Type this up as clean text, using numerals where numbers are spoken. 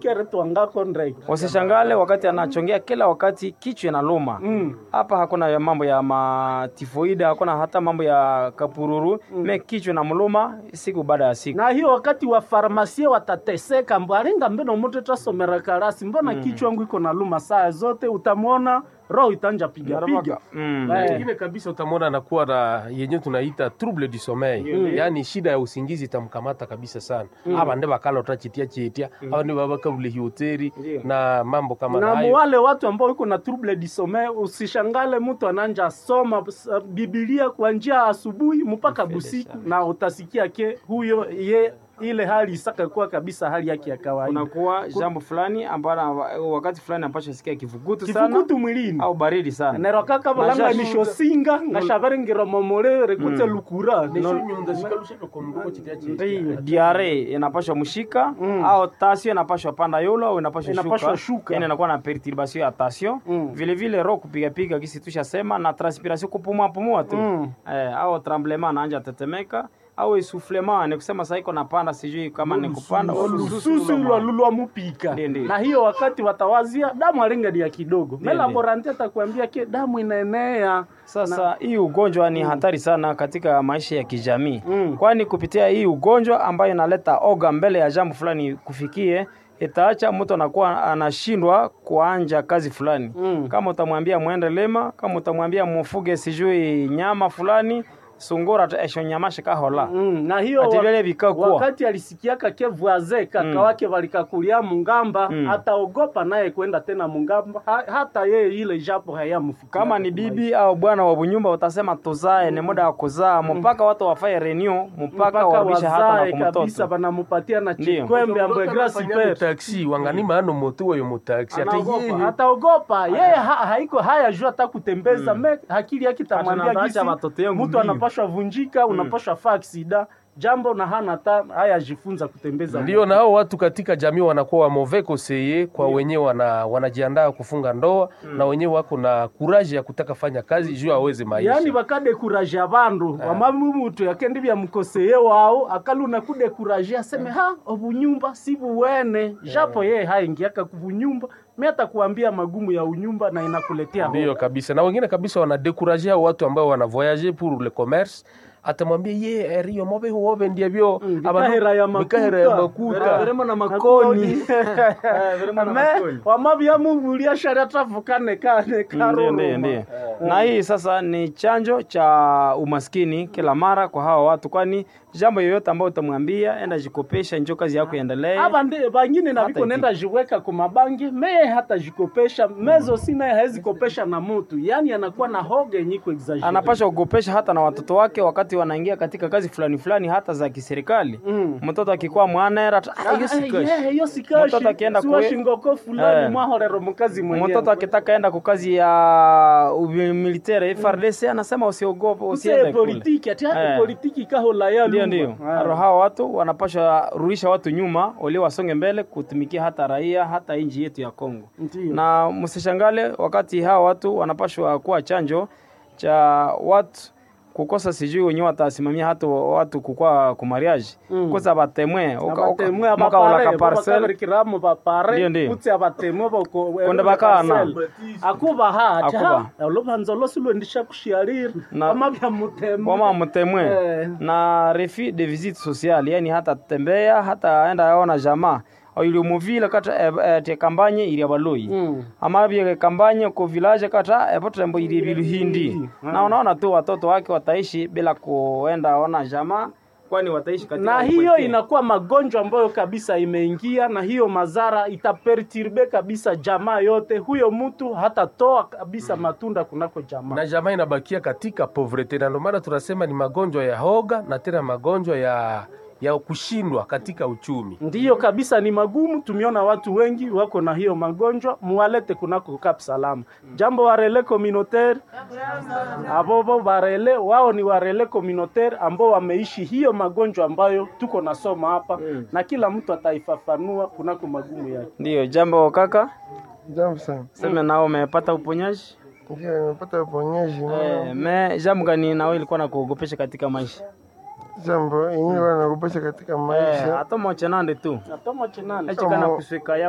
kere tuangako ndreke. Usishangale wakati anachongea kila wakati kichwa inaluma. Hapa hakuna mambo ya tifoide, hakuna hata mambo ya kapururu, kichwa na mluma siku baada ya siku. Na hiyo wakati wa farmasia watateseka, mbaringa mbona mtu tasomera karasi, mbona kichwa yangu iko na luma saa zote, utamwona roho itanja piga. Ingine kabisa utamwona anakuwa na yenyewe tunaita trouble du sommeil. Yaani shida ya usingizi itamkamata kabisa sana. Hapa ndio bakala utachitia. Hapa ndio babaka ule hoteli na mambo kama hayo. Na wale watu ambao wiko na trouble du sommeil, usishangale mtu ananja soma Biblia kuanzia asubuhi mpaka busiku na utasikia ke huyo ile hali isaka kuwa kabisa hali yake ya kawaida. Unakuwa jambo fulani ambalo wakati fulani ambacho sikia kifukutu mwilini au baridi sana. Na rokaka balanga nisho singa ngashavere ngiro momole rekute lukura nisho nyonda shikalusha kwa mgongo chitiachi. Diare inapaswa mshika au tasio inapaswa panda yolo au inapaswa shuka. Yaani inakuwa na perturbation ya tasio. Vile vile roho kupiga kisi tushasema na transpiration kupumua tu. Au tremblement anaanza tetemeka. Au essoufflement ni kusema sasa iko napanda sijui kama ni kupanda susu lulwa mupika. Na hiyo wakati watawazia damu alinga dia kidogo. Mela borantia atakwambia ke damu inaenea. Sasa hii ugonjwa ni hatari sana katika maisha ya kijamii. Kwani kupitia hii ugonjwa ambayo inaleta oga mbele ya jambo fulani kufikie itaacha mtu anakuwa anashindwa kuanja kazi fulani. Kama utamwambia muende lema, kama utamwambia mfuge sijui nyama fulani sungura eshonyamasha kahola. Na hiyo wakati alisikiaka ke voisin kaka wake walikakulia mungamba ataogopa naye kwenda tena mungamba hata yeye ile japo hayamfika. Kama ni bibi au bwana wa bunyumba utasema tuzae ni muda wa kuzaa mpaka watu wafaye renew mpaka warudisha hata na kumtoto. Kabisa banampatia na chikwembe ambaye grasi pe taxi wangani ano moto wa yo taxi ataogopa yeye haiko haya jua hata kutembeza akili yake tamwambia gisi mtu anapashwa vunjika unapashwa faksida jambo na hana hata haya jifunza kutembeza. Ndio na hao watu katika jamii wanakuwa wa mauvais conseiller kwa wenyewe wanajiandaa kufunga ndoa na wenyewe wako na courage ya kutaka fanya kazi juu aweze maisha. Yaani bakade courage abandu wamamu mtu yakendi bya mkoseye wao akaluna kude courage aseme obunyumba sibu wene japo yeye haingiaka kubunyumba meta kuambia magumu ya unyumba na inakuletea. Ndio kabisa. Na wengine kabisa wanadekuraje watu ambao wana voyager pour le commerce. Atamwambia ye Rio mobe huobe ndiebyo abahera ya makuta verema na makoni verema na makoni wamabya mubulia shara tafukane kane karo. Ndio. Na hii sasa ni chanjo cha umaskini kila mara kwa hawa watu, kwani jambo yoyote ambao utamwambia enda jikopesha njoo kazi yako iendelee. Hapa ndio bangine na biko nenda jiweka kwa mabangi hata jikopesha mezo sina hawezi kopesha na mtu, yani anakuwa na hoge nyiko exaggerate. Anapaswa kukopesha hata na watoto wake wakati wanaingia katika kazi fulani hata za kiserikali. Mtoto akikuwa mwanera hiyo sikashi mtoto akienda kwa shingoko fulani mwahorero mkazi mwenyewe. Mtoto akitaka enda kwa kazi ya military FARDC anasema usiogope usiende politiki politiki kahola yalo. Ndio. Hao watu wanapaswa rudisha watu nyuma wale wasonge mbele kutumikia hata raia hata nchi yetu ya Kongo. Na msishangale wakati hao watu wanapaswa kuwa chanjo cha watu kukosa sijui wenyewe watasimamia hata watu kukua kumariage kosa batemwe maka wala parcel kiramo ba pare kutse abatemwe bako konda bakana akuba hacha olobanzo losulo ndisha kushiarira amabya mutemwe na refus de visite sociale, yani hata tembea hata aenda yaona jamaa ili muvile kata te kampanye ili abaloi amabye kampanye ko village kata epotembo ili biluhindi na unaona tu watoto wake wataishi bila kuenda ona jamaa, kwani wataishi katika na hiyo inakuwa magonjwa ambayo kabisa imeingia, na hiyo madhara itaperturbe kabisa jamaa yote. Huyo mtu hatatoa kabisa matunda kunako jamaa, na jamaa inabakia katika poverty. Na ndio maana tunasema ni magonjwa ya hoga na tena magonjwa ya kushindwa katika uchumi. Ndiyo kabisa, ni magumu. Tumeona watu wengi wako na hiyo magonjwa, mualete kunako Cap Salama. Jambo warele communautaire abobo warele wao ni warele communautaire ambao wameishi hiyo magonjwa ambayo tuko nasoma hapa na kila mtu ataifafanua kunako magumu yake. Ndiyo jambo kaka. Jambo sana. Sema nao umepata uponyaji? Ndiyo nimepata uponyaji. Jambo gani nao ilikuwa nakuogopesha katika maisha? Jambo yenyewe wanakupesha katika maisha. Hata mocha nande tu. Hata mocha nande. Acha kana kusweka